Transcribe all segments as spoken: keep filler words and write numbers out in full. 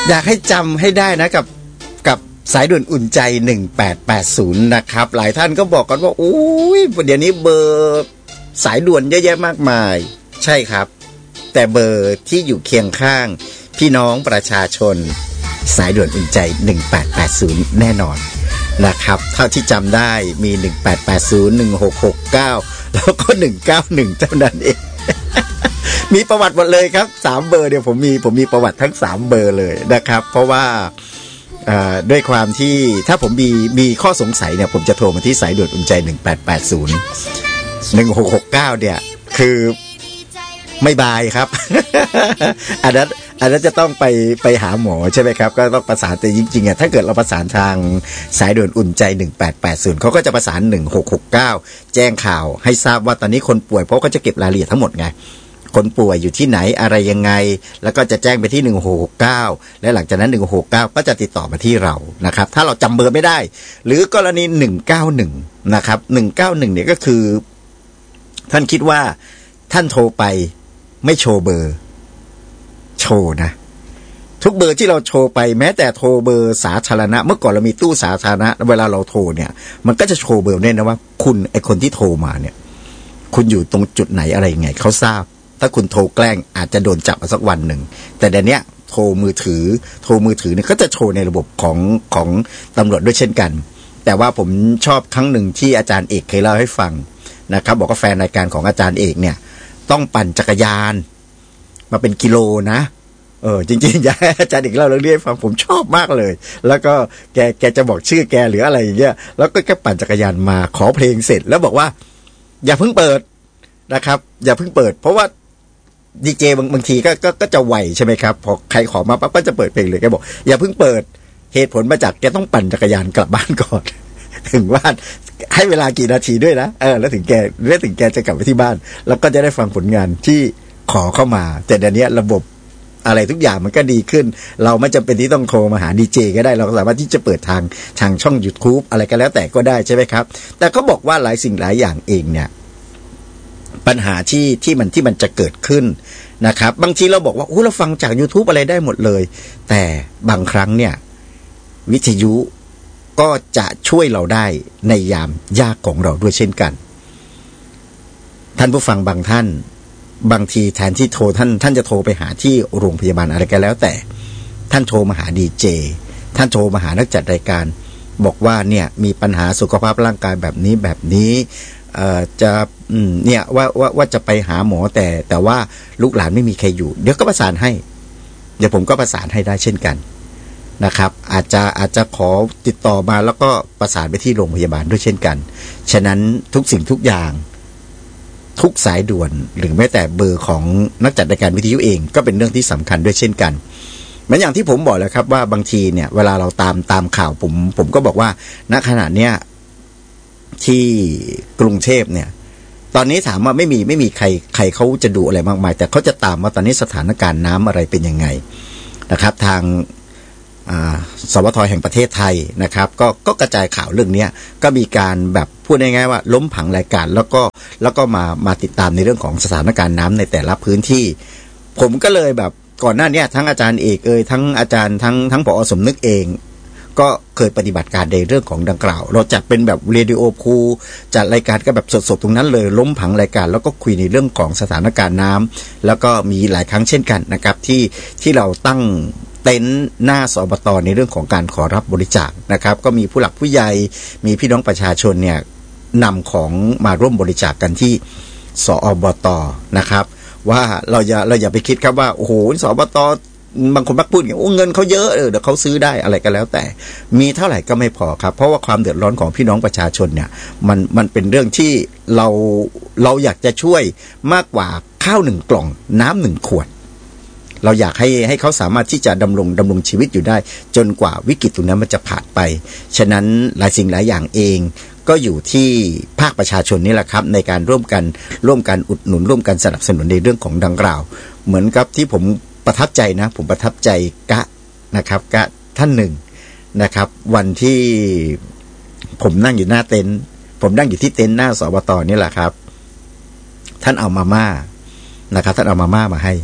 อยากให้จำให้ได้นะกับกับสายด่วนอุ่นใจหนึ่งแปดแปดศูนย์นะครับหลายท่านก็บอกกันว่าโอ้ยเดี๋ยวนี้เบอร์สายด่วนเยอะแยะมากมายใช่ครับแต่เบอร์ที่อยู่เคียงข้างพี่น้องประชาชนสายด่วนอุ่นใจหนึ่งแปดแปดศูนย์แน่นอนนะครับเท่าที่จำได้มีหนึ่งแปดแปดศูนย์ หนึ่งหกหกเก้าแล้วก็หนึ่งเก้าหนึ่งเท่านั้นเอง มีประวัติหมดเลยครับสามเบอร์เดี๋ยวผมมีผมมีประวัติทั้งสามเบอร์เลยนะครับเพราะว่าด้วยความที่ถ้าผมมีมีข้อสงสัยเนี่ยผมจะโทรมาที่สายด่วนอุ่นใจหนึ่งแปดแปดศูนย์ หนึ่งหกหกเก้าเนี่ยคือไม่บายครับ อันนั้นอันนั้นจะต้องไปไปหาหมอใช่ไหมครับก็ต้องประสานแต่จริงๆอ่ะถ้าเกิดเราประสานทางสายด่วนอุ่นใจหนึ่งแปดแปดศูนย์เขาก็จะประสานหนึ่งหกหกเก้าแจ้งข่าวให้ทราบว่าตอนนี้คนป่วยเพราะเขาจะเก็บรายละเอียดทั้งหมดไงคนป่วยอยู่ที่ไหนอะไรยังไงแล้วก็จะแจ้งไปที่หนึ่งหกหกเก้าและหลังจากนั้นหนึ่งหกหกเก้าก็จะติดต่อมาที่เรานะครับถ้าเราจำเบอร์ไม่ได้หรือกรณีหนึ่งเก้าหนึ่งนะครับหนึ่งเก้าหนึ่งเนี่ยก็คือท่านคิดว่าท่านโทรไปไม่โชว์เบอร์โชว์นะทุกเบอร์ที่เราโชว์ไปแม้แต่โทรเบอร์สาธารณะเมื่อก่อนเรามีตู้สาธารณะเวลาเราโทรเนี่ยมันก็จะโชว์เบอร์เนี่ยนะว่าคุณไอคนที่โทรมาเนี่ยคุณอยู่ตรงจุดไหนอะไรยังไงเขาทราบถ้าคุณโทรแกล้งอาจจะโดนจับมาสักวันหนึ่งแต่เดี๋ยวนี้โทรมือถือโทรมือถือเนี่ยก็จะโชว์ในระบบของของตำรวจด้วยเช่นกันแต่ว่าผมชอบครั้งหนึ่งที่อาจารย์เอกเคยเล่าให้ฟังนะครับบอกว่าแฟนรายการของอาจารย์เอกเนี่ยต้องปั่นจักรยานมาเป็นกิโลนะเออจริงๆอยากให้อาจารย์เอกเล่าเรื่องนี้ให้ฟังผมชอบมากเลยแล้วก็แกแกจะบอกชื่อแกหรืออะไรอย่างเงี้ยแล้วก็แกปั่นจักรยานมาขอเพลงเสร็จแล้วบอกว่าอย่าเพิ่งเปิดนะครับอย่าเพิ่งเปิดเพราะว่าดีเจบางบางทีก็ก็ก็จะไวใช่ไหมครับพอใครขอมาปั๊บก็จะเปิดเพลงเลยแกบอกอย่าเพิ่งเปิดเหตุผลมาจากแกต้องปั่นจักรยานกลับบ้านก่อน ถึงบ้านให้เวลากี่นาทีด้วยนะเออแล้วถึงแกแล้วถึงแกจะกลับไปที่บ้านแล้วก็จะได้ฟังผลงานที่ขอเข้ามาแต่เดี๋ยวนี้ระบบอะไรทุกอย่างมันก็ดีขึ้นเราไม่จำเป็นที่ต้องโทรมาหาดีเจก็ได้เราสามารถที่จะเปิดทางทางช่อง YouTube อะไรก็แล้วแต่ก็ได้ใช่ไหมครับแต่เขาบอกว่าหลายสิ่งหลายอย่างเองเนี่ยปัญหาที่ที่มันที่มันจะเกิดขึ้นนะครับบางทีเราบอกว่าโอ้เราฟังจาก YouTube อะไรได้หมดเลยแต่บางครั้งเนี่ยวิทยุก็จะช่วยเราได้ในยามยากของเราด้วยเช่นกันท่านผู้ฟังบางท่านบางทีแทนที่โทรท่านท่านจะโทรไปหาที่โรงพยาบาลอะไรก็แล้วแต่ท่านโทรมาหาดีเจท่านโทรมาหานักจัดรายการบอกว่าเนี่ยมีปัญหาสุขภาพร่างกายแบบนี้แบบนี้เอ่อจะเนี่ยว่าว่าว่าจะไปหาหมอแต่แต่ว่าลูกหลานไม่มีใครอยู่เดี๋ยวก็ประสานให้เดี๋ยวผมก็ประสานให้ได้เช่นกันนะครับอาจจะอาจจะขอติดต่อมาแล้วก็ประสานไปที่โรงพยาบาลด้วยเช่นกันฉะนั้นทุกสิ่งทุกอย่างทุกสายด่วนหรือแม้แต่เบอร์ของนักจัดรายการวิทยุเองก็เป็นเรื่องที่สำคัญด้วยเช่นกันเหมือนอย่างที่ผมบอกแล้วครับว่าบางทีเนี่ยเวลาเราตามตามข่าวผมผมก็บอกว่าณขณะเนี้ยที่กรุงเทพเนี่ยตอนนี้ถามว่าไม่มีไม่มีใครใครเขาจะดูอะไรมากมายแต่เขาจะตามว่าตอนนี้สถานการณ์น้ำอะไรเป็นยังไงนะครับทางสวท.แห่งประเทศไทยนะครับก็ก็กระจายข่าวเรื่องนี้ก็มีการแบบพูดง่ายๆว่าล้มผังรายการแล้วก็แล้วก็มามาติดตามในเรื่องของสถานการณ์น้ำในแต่ละพื้นที่ผมก็เลยแบบก่อนหน้านี้ทั้งอาจารย์เอกเอ่ยทั้งอาจารย์ทั้งทั้งผอ.สมนึกเองก็เคยปฏิบัติการในเรื่องของดังกล่าวเราจัดเป็นแบบเรดิโอพูลจัดรายการก็แบบสดๆตรงนั้นเลยล้มผังรายการแล้วก็คุยในเรื่องของสถานการณ์น้ำแล้วก็มีหลายครั้งเช่นกันนะครับที่ที่เราตั้งเต็นท์หน้าสอบต.ในเรื่องของการขอรับบริจาคนะครับก็มีผู้หลักผู้ใหญ่มีพี่น้องประชาชนเนี่ยนำของมาร่วมบริจาค ก, กันที่สอบต.นะครับว่าเราอย่าเราอย่าไปคิดครับว่าโอ้โหสอบต.บางคนมักพูดอย่างโอ้เงินเขาเยอะเออเดี๋ยวเขาซื้อได้อะไรก็แล้วแต่มีเท่าไหร่ก็ไม่พอครับเพราะว่าความเดือดร้อนของพี่น้องประชาชนเนี่ยมันมันเป็นเรื่องที่เราเราอยากจะช่วยมากกว่าข้าวหนึ่งกล่องน้ำหนึ่งขวดเราอยากให้ให้เขาสามารถที่จะดำรงดำรงชีวิตอยู่ได้จนกว่าวิกฤตตรงนั้นมันจะผ่านไปฉะนั้นหลายสิ่งหลายอย่างเองก็อยู่ที่ภาคประชาชนนี่แหละครับในการร่วมกันร่วมกันอุดหนุนร่วมกันสนับสนุนในเรื่องของดังกล่าวเหมือนกับที่ผมประทับใจนะผมประทับใจกะนะครับกะท่านหนึ่งนะครับวันที่ผมนั่งอยู่หน้าเต็นท์ผมนั่งอยู่ที่เต็นท์หน้าสบต.นี่แหละครับท่านเอามาม่านะครับท่านเอามาม่ามาให้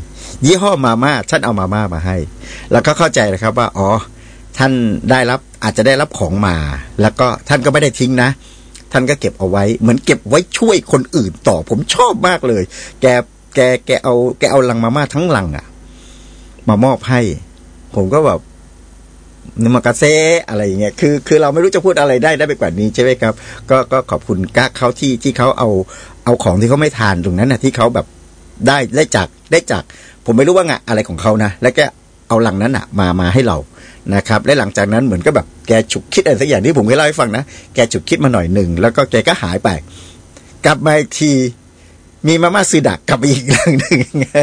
ยี่ห้อมาม่าท่านเอามาม่ามาให้แล้วก็เข้าใจนะครับว่าอ๋อท่านได้รับอาจจะได้รับของมาแล้วก็ท่านก็ไม่ได้ทิ้งนะท่านก็เก็บเอาไว้เหมือนเก็บไว้ช่วยคนอื่นต่อผมชอบมากเลยแกแกแกเอาแกเอาลังมาม่าทั้งลังอ่ะมามอบให้ผมก็แบบนึมากาเซอะไรอย่างเงี้ยคือคือเราไม่รู้จะพูดอะไรได้ได้ไปกว่านี้ใช่ไหมครับก็ก็ขอบคุณก้าเขาที่ที่เขาเอาเอาของที่เขาไม่ทานตรงนั้นนะที่เขาแบบได้ได้จากได้จากผมไม่รู้ว่างะอะไรของเขานะแล้วก็เอาลังนั้นอ่ะมามาให้เรานะครับและหลังจากนั้นเหมือนก็แบบแกฉุกคิดอะไรสักอย่างที่ผมเคยเล่าให้ฟังนะแกฉุกคิดมาหน่อยหนึ่งแล้วก็แกก็หายไปกลับมาอีกทีมีมาม่าซึดะกลับมาอีกลังหนึ่ง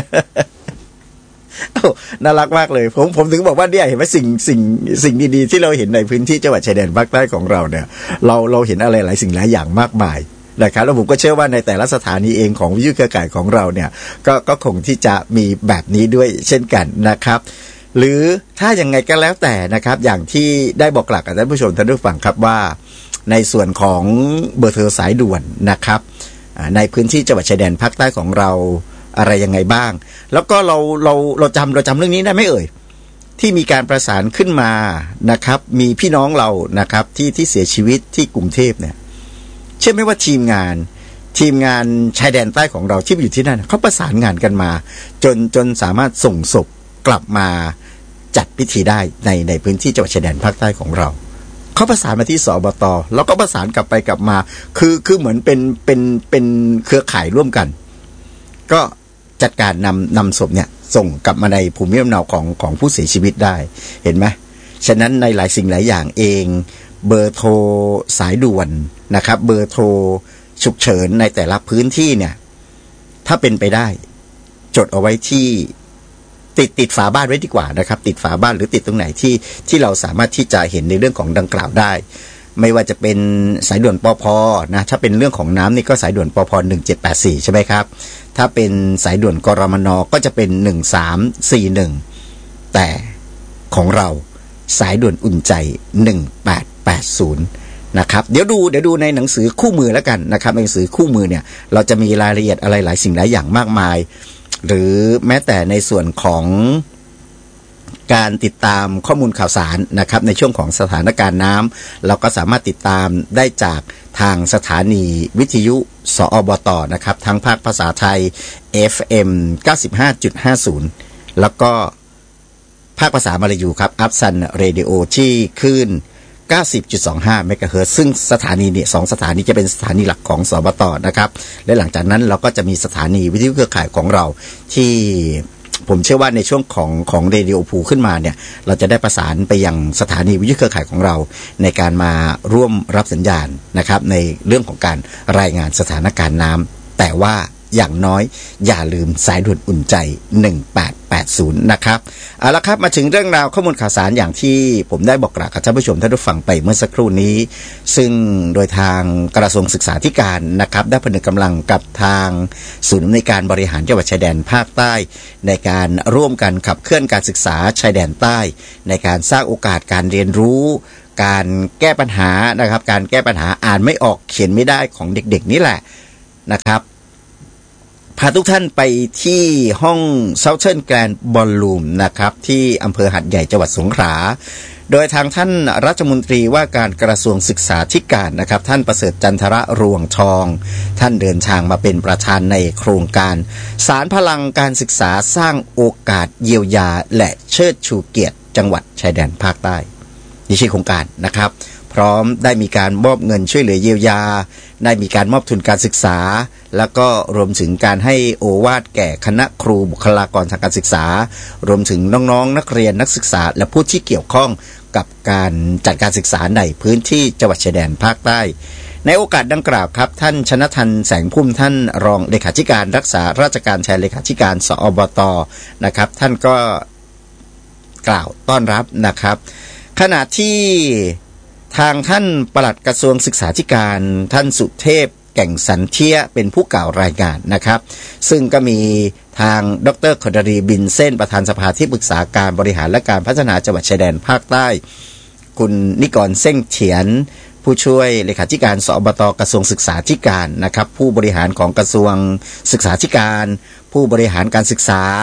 น่ารักมากเลยผมผมถึงบอกว่าเนี่ยเห็นไหมสิ่งสิ่งสิ่งดีๆที่เราเห็นในพื้นที่จังหวัดชายแดนภาคใต้ของเราเนี่ยเราเราเห็นอะไรหลายสิ่งหลายอย่างมากมายนะครับแล้วผมก็เชื่อว่าในแต่ละสถานีเองของวิทยุเครือข่ายของเราเนี่ยก็ก็คงที่จะมีแบบนี้ด้วยเช่นกันนะครับหรือถ้าอย่างไงก็แล้วแต่นะครับอย่างที่ได้บอกกล่าวกับท่านผู้ชมท่านผู้ฟังครับว่าในส่วนของเบอร์โทรสายด่วนนะครับในพื้นที่จังหวัดชายแดนภาคใต้ของเราอะไรยังไงบ้างแล้วก็เราเราเราจำเราจำเรื่องนี้ได้ไหมเอ่ยที่มีการประสานขึ้นมานะครับมีพี่น้องเรานะครับที่ที่เสียชีวิตที่กรุงเทพเนี่ยเชื่อไหมว่าทีมงานทีมงานชายแดนใต้ของเราที่อยู่ที่นั่นเขาประสานงานกันมาจนจนสามารถส่งศพกลับมาจัดพิธีได้ในในพื้นที่จังหวัดชายแดนภาคใต้ของเราเขาประสานมาที่สบต.แล้วก็ประสานกลับไปกลับมาคือคือเหมือนเป็นเป็นเป็นเครือข่ายร่วมกันก็จัดการนำนำศพเนี่ยส่งกลับมาในภูมิลำเนาของของผู้เสียชีวิตได้เห็นไหมฉะนั้นในหลายสิ่งหลายอย่างเองเบอร์โทรสายด่วนนะครับเบอร์โทรฉุกเฉินในแต่ละพื้นที่เนี่ยถ้าเป็นไปได้จดเอาไว้ที่ติดติดฝาบ้านไว้ดีกว่านะครับติดฝาบ้านหรือติดตรงไหนที่ที่เราสามารถที่จะเห็นในเรื่องของดังกล่าวได้ไม่ว่าจะเป็นสายด่วนปภนะถ้าเป็นเรื่องของน้ำนี่ก็สายด่วนปภหนึ่งเจ็ดแปดสี่ใช่ไหมครับถ้าเป็นสายด่วนกรมนก็จะเป็นหนึ่งสามสี่หนึ่งแต่ของเราสายด่วนอุ่นใจหนึ่งแปดแปดศูนย์นะครับเดี๋ยวดูเดี๋ยวดูในหนังสือคู่มือแล้วกันนะครับในหนังสือคู่มือเนี่ยเราจะมีรายละเอียดอะไรหลายสิ่งหลายอย่างมากมายหรือแม้แต่ในส่วนของการติดตามข้อมูลข่าวสารนะครับในช่วงของสถานการณ์น้ำเราก็สามารถติดตามได้จากทางสถานีวิทยุสอบต.นะครับทั้งภาคภาษาไทย เอฟ เอ็ม เก้าสิบห้าจุดห้าศูนย์ แล้วก็ภาคภาษามลายูครับอัพซันเรดิโอที่คลื่น เก้าสิบจุดสองห้า เมกะเฮิรตซ์ซึ่งสถานีเนี่ยสองสถานีจะเป็นสถานีหลักของสบต.นะครับและหลังจากนั้นเราก็จะมีสถานีวิทยุเครือข่ายของเราที่ผมเชื่อว่าในช่วงของของเรดิโอพูขึ้นมาเนี่ยเราจะได้ประสานไปยังสถานีวิทยุเครือข่ายของเราในการมาร่วมรับสัญญาณนะครับในเรื่องของการรายงานสถานการณ์น้ำแต่ว่าอย่างน้อยอย่าลืมสายด่วนอุ่นใจหนึ่งแปดแปดศูนย์นะครับเอาละครับมาถึงเรื่องราวข้อมูลข่าวสารอย่างที่ผมได้บอกกล่าวกับท่านผู้ชมท่านผู้ฟังไปเมื่อสักครู่นี้ซึ่งโดยทางกระทรวงศึกษาธิการนะครับได้ผนึกกำลังกับทางศูนย์อำนวยการบริหารจังหวัดชายแดนภาคใต้ในการร่วมกันขับเคลื่อนการศึกษาชายแดนใต้ในการสร้างโอกาสการเรียนรู้การแก้ปัญหานะครับการแก้ปัญหาอ่านไม่ออกเขียนไม่ได้ของเด็กๆนี่แหละนะครับพาทุกท่านไปที่ห้อง Southern Grand Ballroom นะครับที่อำเภอหัดใหญ่จังหวัดสงขลาโดยทางท่านรัฐมนตรีว่าการกระทรวงศึกษาธิการนะครับท่านประเสริฐจันทระรวงทองท่านเดินทางมาเป็นประธานในโครงการสารพลังการศึกษาสร้างโอกาสเยียวยาและเชิดชูเกียรติจังหวัดชายแดนภาคใต้นี่ชื่อโครงการนะครับพร้อมได้มีการมอบเงินช่วยเหลือเยียวยาได้มีการมอบทุนการศึกษาแล้วก็รวมถึงการให้โอวาทแก่คณะครูบุคลากรทางการศึกษารวมถึงน้องๆ นักเรียนนักศึกษาและผู้ที่เกี่ยวข้องกับการจัดการศึกษาในพื้นที่จังหวัดชายแดนภาคใต้ในโอกาสดังกล่าวครับท่านชนทันแสงพุ่มท่านรองเลขาธิการรักษาราชการแทนเลขาธิการสอบต.นะครับท่านก็กล่าวต้อนรับนะครับขณะที่ทางท่านปลัดกระทรวงศึกษาธิการท่านสุเทพแก่งสันเทียเป็นผู้กล่าวรายงานนะครับซึ่งก็มีทางดร.ขดรีบินเส้นประธานสภาที่ปรึกษาการบริหารและการพัฒนาจังหวัดชายแดนภาคใต้คุณนิกรเส้งเถียนผู้ช่วยเลขาธิการสอบต.กระทรวงศึกษาธิการนะครับผู้บริหารของกระทรวงศึกษาธิการผู้บริหารการศึกษา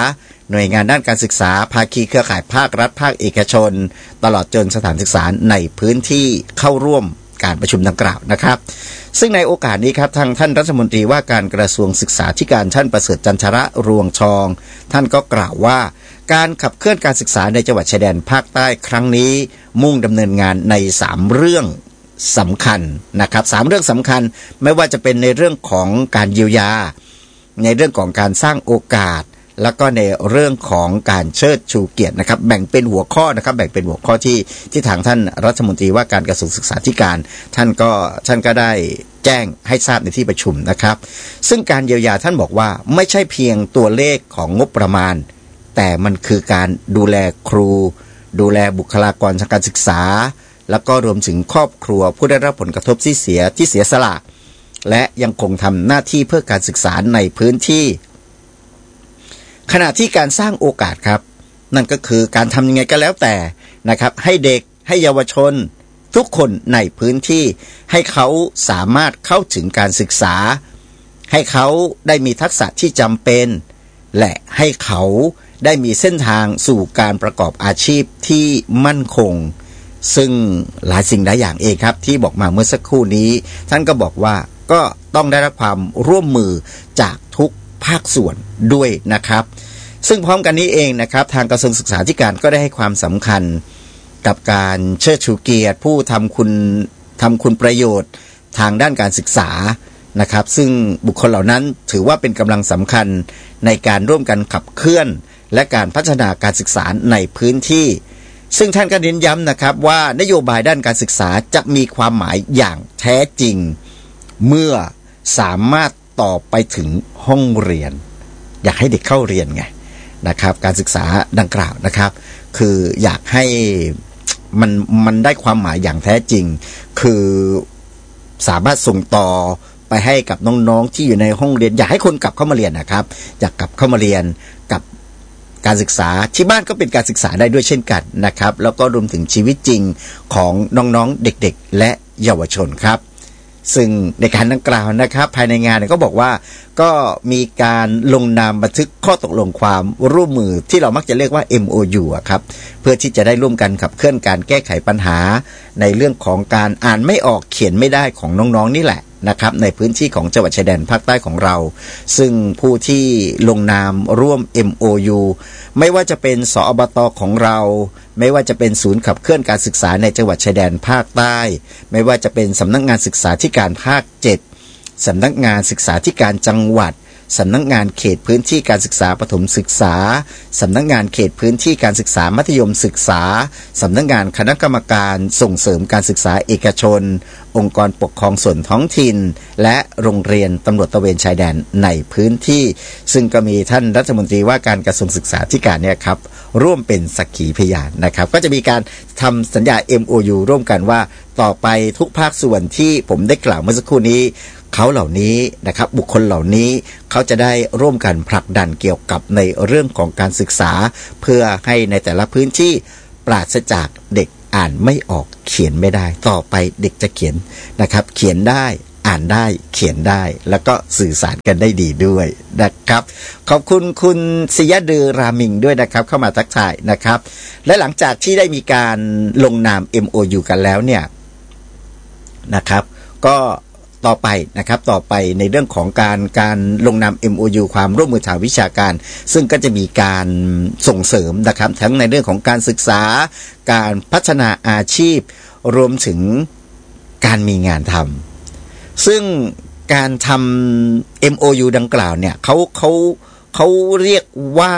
หน่วยงานด้านการศึกษาภาคีเครือข่ายภาครัฐภาคเอกชนตลอดจนสถานศึกษาในพื้นที่เข้าร่วมการประชุมดังกล่าวนะครับซึ่งในโอกาสนี้ครับทางท่านรัฐมนตรีว่าการกระทรวงศึกษาธิการท่านประเสริฐจันทระรวงชองท่านก็กล่าวว่าการขับเคลื่อนการศึกษาในจังหวัดชายแดนภาคใต้ครั้งนี้มุ่งดำเนินงานในสามเรื่องสำคัญนะครับสามเรื่องสำคัญไม่ว่าจะเป็นในเรื่องของการเยียวยาในเรื่องของการสร้างโอกาสแล้วก็ในเรื่องของการเชิดชูเกียรตินะครับแบ่งเป็นหัวข้อนะครับแบ่งเป็นหัวข้อที่ที่ทางท่านรัฐมนตรีว่าการกระทรวงศึกษาธิการท่านก็ท่านก็ได้แจ้งให้ทราบในที่ประชุมนะครับซึ่งการเยียวยาท่านบอกว่าไม่ใช่เพียงตัวเลขของงบประมาณแต่มันคือการดูแลครูดูแลบุคลากรทางการศึกษาแล้วก็รวมถึงครอบครัวผู้ได้รับผลกระทบที่เสียที่เสียสละและยังคงทำหน้าที่เพื่อการศึกษาในพื้นที่ขณะที่การสร้างโอกาสครับนั่นก็คือการทำยังไงก็แล้วแต่นะครับให้เด็กให้เยาวชนทุกคนในพื้นที่ให้เขาสามารถเข้าถึงการศึกษาให้เขาได้มีทักษะที่จำเป็นและให้เขาได้มีเส้นทางสู่การประกอบอาชีพที่มั่นคงซึ่งหลายสิ่งหลายอย่างเองครับที่บอกมาเมื่อสักครู่นี้ท่านก็บอกว่าก็ต้องได้รับความร่วมมือจากทุกภาคส่วนด้วยนะครับซึ่งพร้อมกันนี้เองนะครับทางกระทรวงศึกษาธิการก็ได้ให้ความสำคัญกับการเชิดชูเกียรติผู้ทำคุณทำคุณประโยชน์ทางด้านการศึกษานะครับซึ่งบุคคลเหล่านั้นถือว่าเป็นกำลังสำคัญในการร่วมกันขับเคลื่อนและการพัฒนาการศึกษาในพื้นที่ซึ่งท่านก็เน้นย้ำนะครับว่านโยบายด้านการศึกษาจะมีความหมายอย่างแท้จริงเมื่อสามารถต่อไปถึงห้องเรียนอยากให้เด็กเข้าเรียนไงนะครับการศึกษาดังกล่าวนะครับคืออยากให้มันมันได้ความหมายอย่างแท้จริงคือสามารถส่งต่อไปให้กับน้องๆที่อยู่ในห้องเรียนอยากให้คนกลับเข้ามาเรียนนะครับอยากกลับเข้ามาเรียนกับการศึกษาที่บ้านก็เป็นการศึกษาได้ด้วยเช่นกันนะครับแล้วก็รวมถึงชีวิตจริงของน้องๆเด็กๆและเยาวชนครับซึ่งในการดังกล่าวนะครับภายในงานก็บอกว่าก็มีการลงนามบันทึกข้อตกลงความร่วมมือที่เรามักจะเรียกว่า เอ็ม โอ ยู อะครับเพื่อที่จะได้ร่วมกันขับเคลื่อนการแก้ไขปัญหาในเรื่องของการอ่านไม่ออกเขียนไม่ได้ของน้องๆนี่แหละนะครับในพื้นที่ของจังหวัดชายแดนภาคใต้ของเราซึ่งผู้ที่ลงนามร่วม เอ็ม โอ ยู ไม่ว่าจะเป็นสอบต.ของเราไม่ว่าจะเป็นศูนย์ขับเคลื่อนการศึกษาในจังหวัดชายแดนภาคใต้ไม่ว่าจะเป็นสำนักงานศึกษาธิการภาคเจ็ดสำนักงานศึกษาธิการจังหวัดสำนักงานเขตพื้นที่การศึกษาประถมศึกษาสำนักงานเขตพื้นที่การศึกษามัธยมศึกษาสำนักงานคณะกรรมการส่งเสริมการศึกษาเอกชนองค์กรปกครองส่วนท้องถิ่นและโรงเรียนตำรวจตระเวนชายแดนในพื้นที่ซึ่งก็มีท่านรัฐมนตรีว่าการกระทรวงศึกษาธิการเนี่ยครับร่วมเป็นสักขีพยานนะครับก็จะมีการทำสัญญา เอ็ม โอ ยู ร่วมกันว่าต่อไปทุกภาคส่วนที่ผมได้กล่าวเมื่อสักครู่นี้เขาเหล่านี้นะครับบุคคลเหล่านี้เขาจะได้ร่วมกันผลักดันเกี่ยวกับในเรื่องของการศึกษาเพื่อให้ในแต่ละพื้นที่ปราศจากเด็กอ่านไม่ออกเขียนไม่ได้ต่อไปเด็กจะเขียนนะครับเขียนได้อ่านได้เขียนได้แล้วก็สื่อสารกันได้ดีด้วยนะครับขอบคุณคุณซิยะดือรามิงด้วยนะครับเข้ามาทักทายนะครับและหลังจากที่ได้มีการลงนาม เอ็ม โอ ยู กันแล้วเนี่ยนะครับก็ต่อไปนะครับต่อไปในเรื่องของการการลงนาม เอ็ม โอ ยู ความร่วมมือทางวิชาการซึ่งก็จะมีการส่งเสริมนะครับทั้งในเรื่องของการศึกษาการพัฒนาอาชีพรวมถึงการมีงานทำซึ่งการทำ เอ็ม โอ ยู ดังกล่าวเนี่ยเขาเขาเขาเรียกว่า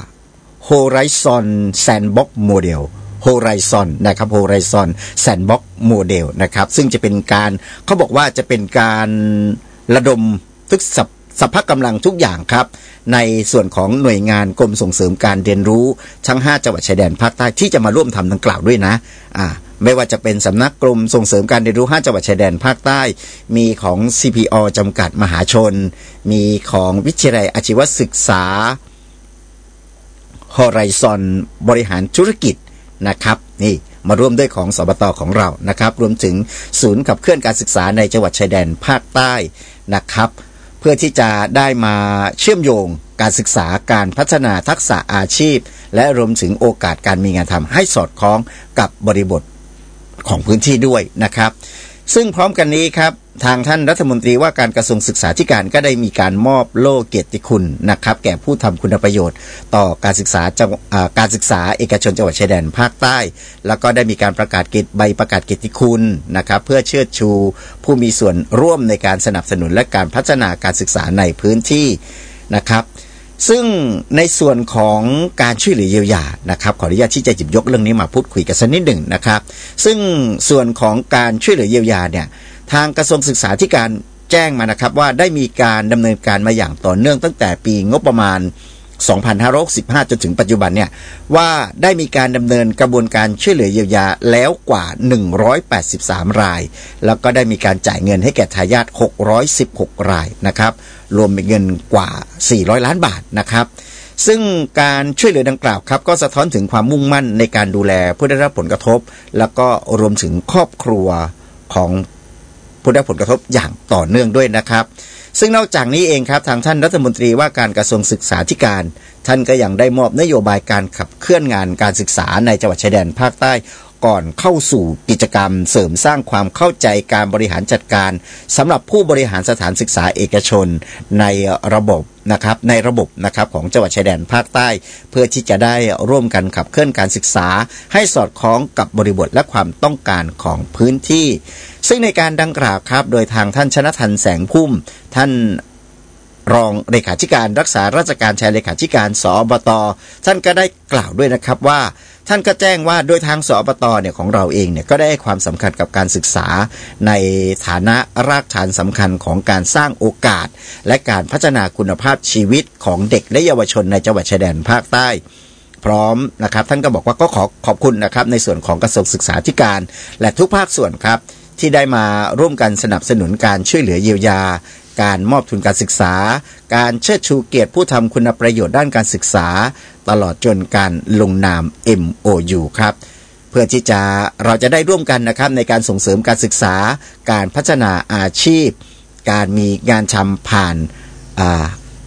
Horizon Sandbox Model Horizon นะครับ Horizon Sandbox Model นะครับซึ่งจะเป็นการเขาบอกว่าจะเป็นการระดมทุกสัพสภาพกำลังทุกอย่างครับในส่วนของหน่วยงานกรมส่งเสริมการเรียนรู้ทั้งห้าจังหวัดชายแดนภาคใต้ที่จะมาร่วมทำดังกล่าวด้วยนะอ่าไม่ว่าจะเป็นสำนักกรมส่งเสริมการเรียนรู้ห้าจังหวัดชายแดนภาคใต้มีของ ซี พี อ จำกัดมหาชนมีของวิทยาลัยอาชีวศึกษา Horizon บริหารธุรกิจนะครับนี่มาร่วมด้วยของสบต.ของเรานะครับรวมถึงศูนย์ขับเคลื่อนการศึกษาในจังหวัดชายแดนภาคใต้นะครับเพื่อที่จะได้มาเชื่อมโยงการศึกษาการพัฒนาทักษะอาชีพและรวมถึงโอกาสการมีงานทำให้สอดคล้องกับบริบทของพื้นที่ด้วยนะครับซึ่งพร้อมกันนี้ครับทางท่านรัฐมนตรีว่าการกระทรวงศึกษาธิการก็ได้มีการมอบโล่เกียรติคุณนะครับแก่ผู้ทำคุณประโยชน์ต่อการศึกษาการศึกษาเอกชนจังหวัดชายแดนภาคใต้แล้วก็ได้มีการประกาศเกียรติใบประกาศเกียรติคุณนะครับเพื่อเชิดชูผู้มีส่วนร่วมในการสนับสนุนและการพัฒนาการศึกษาในพื้นที่นะครับซึ่งในส่วนของการช่วยเหลือเยียวยานะครับขออนุญาตที่จะหยิบยกเรื่องนี้มาพูดคุยกันสักนิดหนึ่งนะครับซึ่งส่วนของการช่วยเหลือเยียวยาเนี่ยทางกระทรวงศึกษาธิการแจ้งมานะครับว่าได้มีการดำเนินการมาอย่างต่อเนื่องตั้งแต่ปีงบประมาณสองพันห้าร้อยหกสิบห้าจนถึงปัจจุบันเนี่ยว่าได้มีการดำเนินกระบวนการช่วยเหลือเยียวยาแล้วกว่าหนึ่งร้อยแปดสิบสามรายแล้วก็ได้มีการจ่ายเงินให้แก่ทายาทหกร้อยสิบหกรายนะครับรวมเป็นเงินกว่าสี่ร้อยล้านบาทนะครับซึ่งการช่วยเหลือดังกล่าวครับก็สะท้อนถึงความมุ่งมั่นในการดูแลผู้ได้รับผลกระทบแล้วก็รวมถึงครอบครัวของผู้ได้รับผลกระทบอย่างต่อเนื่องด้วยนะครับซึ่งนอกจากนี้เองครับทางท่านรัฐมนตรีว่าการกระทรวงศึกษาธิการท่านก็ยังได้มอบนโยบายการขับเคลื่อนงานการศึกษาในจังหวัดชายแดนภาคใต้ก่อนเข้าสู่กิจกรรมเสริมสร้างความเข้าใจการบริหารจัดการสำหรับผู้บริหารสถานศึกษาเอกชนในระบบนะครับในระบบนะครับของจังหวัดชายแดนภาคใต้เพื่อที่จะได้ร่วมกันขับเคลื่อนการศึกษาให้สอดคล้องกับบริบทและความต้องการของพื้นที่ซึ่งในการดังกล่าวครับโดยทางท่านชนทันแสงพุ่มท่านรองเลขาธิการรักษาราชการแทนเลขาธิการสอบต.ท่านก็ได้กล่าวด้วยนะครับว่าท่านก็แจ้งว่าโดยทางสอบต.เนี่ยของเราเองเนี่ยก็ได้ให้ความสำคัญกับการศึกษาในฐานะรากฐานสำคัญของการสร้างโอกาสและการพัฒนาคุณภาพชีวิตของเด็กและเยาวชนในจังหวัดชายแดนภาคใต้พร้อมนะครับท่านก็บอกว่าก็ขอขอบคุณนะครับในส่วนของกระทรวงศึกษาธิการและทุกภาคส่วนครับที่ได้มาร่วมกันสนับสนุนการช่วยเหลือเยียวยาการมอบทุนการศึกษาการเชิดชูเกียรติผู้ทำคุณประโยชน์ด้านการศึกษาตลอดจนการลงนาม เอ็ม โอ ยู ครับเพื่อที่จะเราจะได้ร่วมกันนะครับในการส่งเสริมการศึกษาการพัฒนาอาชีพการมีงานทำผ่านอ่า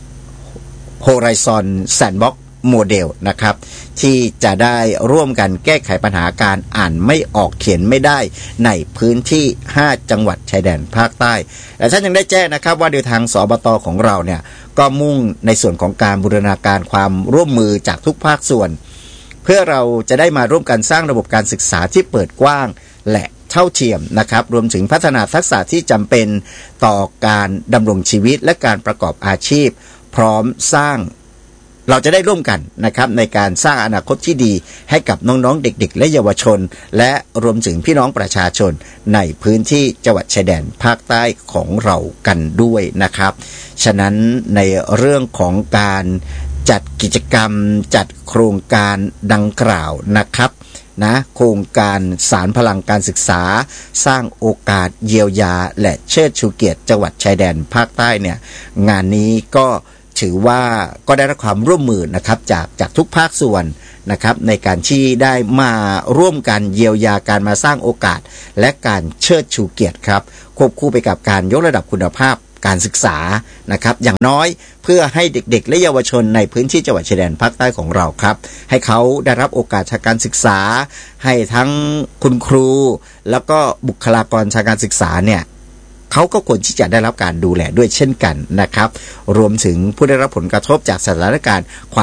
Horizon Sandboxโมเดลนะครับที่จะได้ร่วมกันแก้ไขปัญหาการอ่านไม่ออกเขียนไม่ได้ในพื้นที่ห้าจังหวัดชายแดนภาคใต้และท่านยังได้แจ้งนะครับว่าโดยทางสบต.ของเราเนี่ยก็มุ่งในส่วนของการบูรณาการความร่วมมือจากทุกภาคส่วนเพื่อเราจะได้มาร่วมกันสร้างระบบการศึกษาที่เปิดกว้างและเท่าเทียมนะครับรวมถึงพัฒนาทักษะที่จำเป็นต่อการดำรงชีวิตและการประกอบอาชีพพร้อมสร้างเราจะได้ร่วมกันนะครับในการสร้างอนาคตที่ดีให้กับน้องๆเด็กๆและเยาวชนและรวมถึงพี่น้องประชาชนในพื้นที่จังหวัดชายแดนภาคใต้ของเรากันด้วยนะครับฉะนั้นในเรื่องของการจัดกิจกรรมจัดโครงการดังกล่าวนะครับนะโครงการสารพลังการศึกษาสร้างโอกาสเยียวยาและเชิดชูเกียรติจังหวัดชายแดนภาคใต้เนี่ยงานนี้ก็ถือว่าก็ได้รับความร่วมมือนะครับจากจากทุกภาคส่วนนะครับในการที่ได้มาร่วมกันเยียวยาการมาสร้างโอกาสและการเชิดชูเกียรติครับควบคู่ไปกับการยกระดับคุณภาพการศึกษานะครับอย่างน้อยเพื่อให้เด็กๆและเยาวชนในพื้นที่จังหวัดชายแดนภาคใต้ของเราครับให้เขาได้รับโอกาสทางการศึกษาให้ทั้งคุณครูแล้วก็บุคลากรทางการศึกษาเนี่ยเขาก็ควรที่จะได้รับการดูแลด้วยเช่นกันนะครับรวมถึงผู้ได้รับผลกระทบจากสถานการณ์ความ